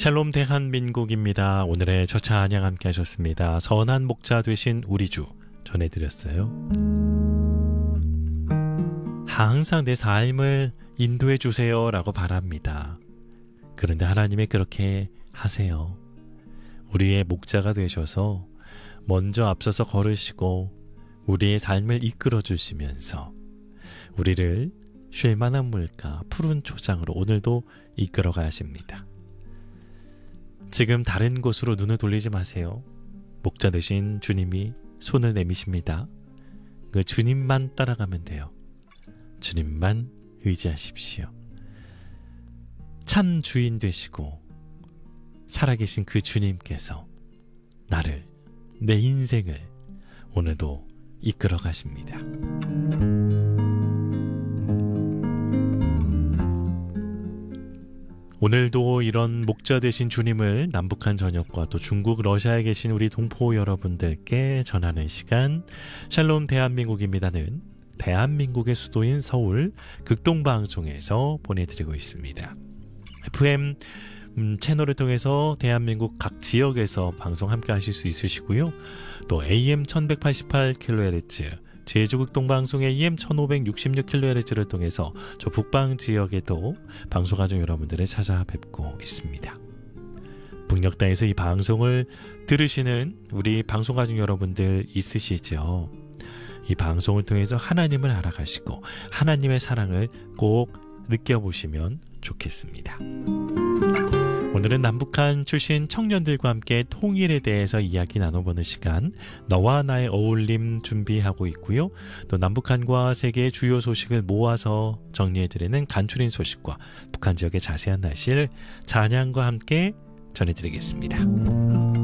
샬롬 대한민국입니다. 오늘의 첫 찬양 함께 하셨습니다. 선한 목자 되신 우리 주 전해드렸어요. 항상 내 삶을 인도해 주세요 라고 바랍니다. 그런데 하나님이 그렇게 하세요. 우리의 목자가 되셔서 먼저 앞서서 걸으시고 우리의 삶을 이끌어 주시면서 우리를 쉴 만한 물가 푸른 초장으로 오늘도 이끌어 가십니다. 지금 다른 곳으로 눈을 돌리지 마세요. 목자 되신 주님이 손을 내미십니다. 그 주님만 따라가면 돼요. 주님만 의지하십시오. 참 주인 되시고 살아계신 그 주님께서 나를, 내 인생을 오늘도 이끌어 가십니다. 오늘도 이런 목자 되신 주님을 남북한 전역과 또 중국, 러시아에 계신 우리 동포 여러분들께 전하는 시간, 샬롬 대한민국입니다는 대한민국의 수도인 서울 극동방송에서 보내드리고 있습니다. FM 채널을 통해서 대한민국 각 지역에서 방송 함께 하실 수 있으시고요. 또 AM 1188kHz 제주극동방송의 AM 1566kHz를 통해서 저 북방 지역에도 방송하중 여러분들을 찾아뵙고 있습니다. 북녘땅에서 이 방송을 들으시는 우리 방송가중 여러분들 있으시죠? 이 방송을 통해서 하나님을 알아가시고 하나님의 사랑을 꼭 느껴보시면 좋겠습니다. 오늘은 남북한 출신 청년들과 함께 통일에 대해서 이야기 나눠보는 시간, 너와 나의 어울림 준비하고 있고요. 또 남북한과 세계의 주요 소식을 모아서 정리해드리는 간추린 소식과 북한 지역의 자세한 날씨를 찬양과 함께 전해드리겠습니다.